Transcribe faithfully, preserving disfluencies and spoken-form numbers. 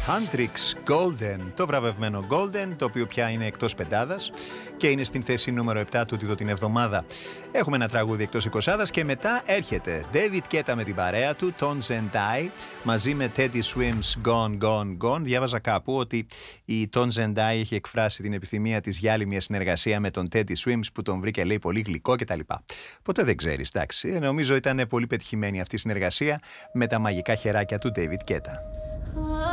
Huntrix Golden, το βραβευμένο Golden, το οποίο πια είναι εκτός πεντάδας και είναι στην θέση νούμερο επτά του τούτο την εβδομάδα. Έχουμε ένα τραγούδι εκτός εικοσάδας και μετά έρχεται David Guetta με την παρέα του, Tones and I, μαζί με Teddy Swims Gone Gone Gone. Διάβαζα κάπου ότι η Tones and I έχει εκφράσει την επιθυμία της για άλλη μια συνεργασία με τον Teddy Swims που τον βρήκε, λέει, πολύ γλυκό κτλ. Ποτέ δεν ξέρεις, εντάξει. Νομίζω ήταν πολύ πετυχημένη αυτή η συνεργασία με τα μαγικά χεράκια του David Guetta.